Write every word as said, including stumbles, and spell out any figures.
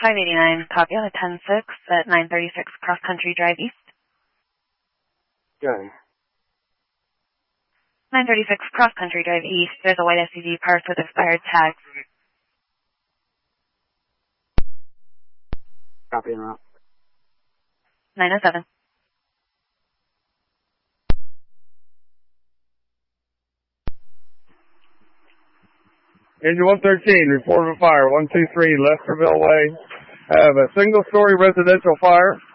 five eighty-nine, copy on a ten six at nine thirty-six Cross Country Drive East. Good. nine thirty-six Cross Country Drive East. There's a white S U V parked with expired tags. Copy and route. nine oh seven. Engine one thirteen, report of a fire, one two three Lesterville Way. Have a single-story residential fire.